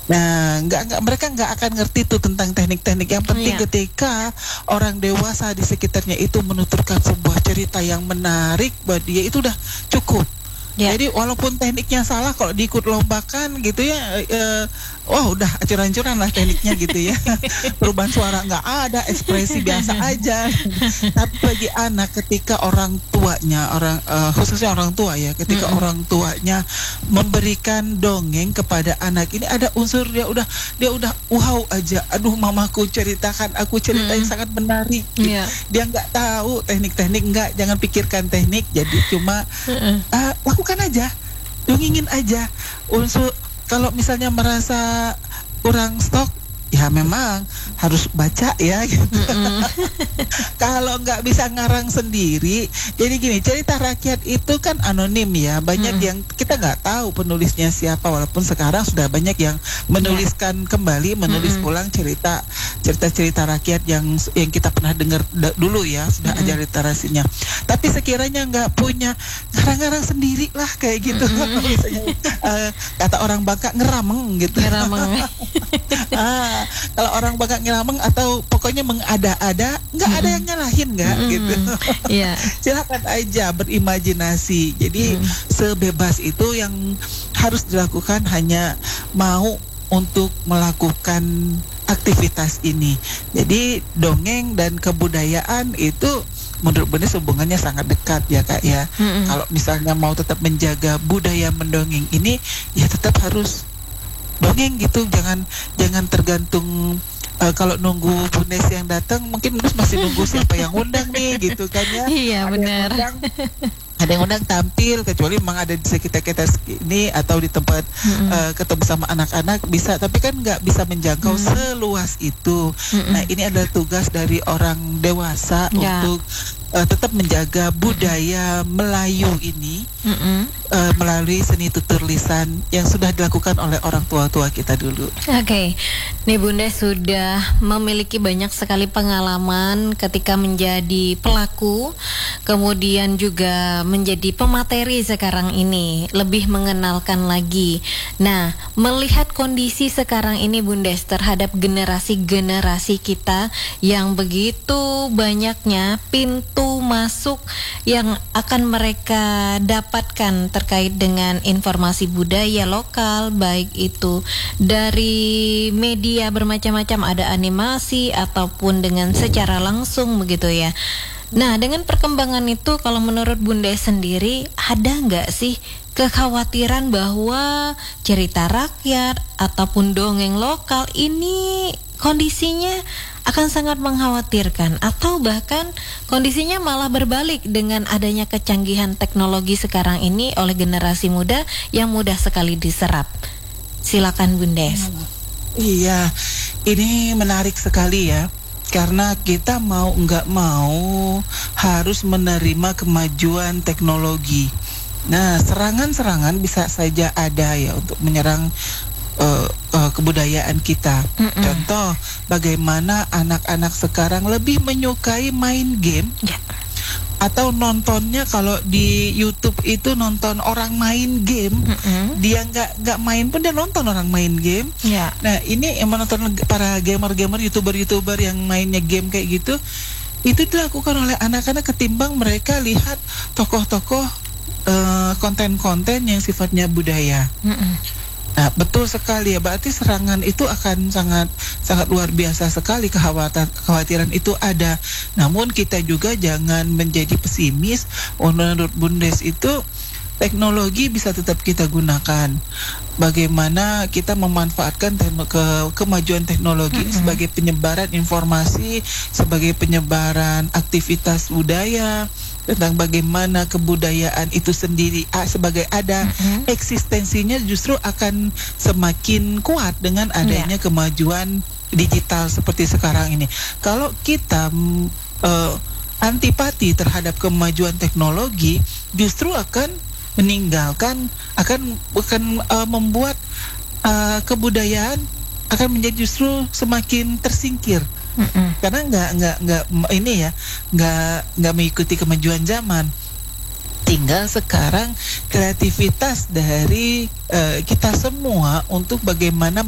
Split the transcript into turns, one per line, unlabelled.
Nggak mereka nggak akan ngerti tuh tentang teknik-teknik. Yang penting
Iya.
ketika orang dewasa di sekitarnya itu menuturkan sebuah cerita yang menarik buat dia, itu udah cukup.
Ya.
Jadi walaupun tekniknya salah, kalau diikut lombakan gitu ya, wah udah acur-ancuran lah tekniknya gitu ya. Perubahan suara nggak ada, ekspresi biasa aja. Tapi bagi anak, ketika orang tuanya, khususnya orang tua ya, ketika orang tuanya memberikan dongeng kepada anak ini, ada unsur dia udah wow aja. Aduh, mamaku ceritakan aku cerita yang sangat menarik. Gitu.
Iya.
Dia nggak tahu teknik-teknik, jangan pikirkan teknik. Jadi cuma lakukan aja, dongengin aja. Unsur kalau misalnya merasa kurang stok, ya memang harus baca ya gitu. Kalau nggak bisa ngarang sendiri, jadi gini, cerita rakyat itu kan anonim ya, banyak yang kita nggak tahu penulisnya siapa, walaupun sekarang sudah banyak yang menuliskan kembali, menulis ulang cerita rakyat yang kita pernah dengar dulu ya, sudah ada literasinya. Tapi sekiranya nggak punya, ngarang-ngarang sendiri lah kayak gitu. Misalnya, kata orang Bangka, ngerameng gitu.
Ngerameng.
Kalau orang Bangka ngerameng atau pokoknya mengada-ada, nggak ada yang nyalahin nggak gitu.
Iya.
Silakan aja berimajinasi. Jadi sebebas itu, yang harus dilakukan hanya mau untuk melakukan aktivitas ini. Jadi dongeng dan kebudayaan itu menurut Bunda hubungannya sangat dekat ya Kak ya. Kalau misalnya mau tetap menjaga budaya mendongeng ini, ya tetap harus dongeng gitu. Jangan tergantung kalau nunggu Bundes yang datang, mungkin Bundes masih nunggu siapa yang undang nih gitu kan ya.
Iya, benar.
Ada yang undang tampil, kecuali memang ada di sekitar kita ini atau di tempat ketemu sama anak-anak bisa, tapi kan nggak bisa menjangkau seluas itu. Nah, ini adalah tugas dari orang dewasa untuk tetap menjaga budaya Melayu ini melalui seni tutur lisan yang sudah dilakukan oleh orang tua-tua kita dulu.
Oke, nih Bunda sudah memiliki banyak sekali pengalaman ketika menjadi pelaku, kemudian juga menjadi pemateri sekarang ini, lebih mengenalkan lagi. Nah, melihat kondisi sekarang ini Bundes terhadap generasi-generasi kita yang begitu banyaknya pintu masuk yang akan mereka dapatkan terkait dengan informasi budaya lokal, baik itu dari media bermacam-macam, ada animasi ataupun dengan secara langsung begitu ya. Nah, dengan perkembangan itu, kalau menurut Bunda sendiri, ada nggak sih kekhawatiran bahwa cerita rakyat ataupun dongeng lokal ini kondisinya akan sangat mengkhawatirkan, atau bahkan kondisinya malah berbalik dengan adanya kecanggihan teknologi sekarang ini oleh generasi muda yang mudah sekali diserap? Silakan Bundes.
Iya, ini menarik sekali ya. Karena kita mau nggak mau harus menerima kemajuan teknologi. Nah, serangan-serangan bisa saja ada ya untuk menyerang kebudayaan kita. Contoh, bagaimana anak-anak sekarang lebih menyukai main game atau nontonnya, kalau di YouTube itu nonton orang main game, dia nggak main pun dia nonton orang main game. Nah, ini yang menonton para gamer-gamer, youtuber yang mainnya game kayak gitu, itu dilakukan oleh anak-anak ketimbang mereka lihat tokoh-tokoh konten-konten yang sifatnya budaya. Nah, betul sekali ya, berarti serangan itu akan sangat luar biasa sekali, kekhawatiran itu ada. Namun kita juga jangan menjadi pesimis. Menurut Bundes itu teknologi bisa tetap kita gunakan. Bagaimana kita memanfaatkan kemajuan teknologi sebagai penyebaran informasi, sebagai penyebaran aktivitas budaya, tentang bagaimana kebudayaan itu sendiri sebagai ada eksistensinya justru akan semakin kuat dengan adanya kemajuan digital seperti sekarang ini. Kalau kita antipati terhadap kemajuan teknologi, justru akan meninggalkan, akan membuat kebudayaan akan menjadi justru semakin tersingkir. Karena nggak mengikuti kemajuan zaman. Tinggal sekarang kreativitas dari kita semua untuk bagaimana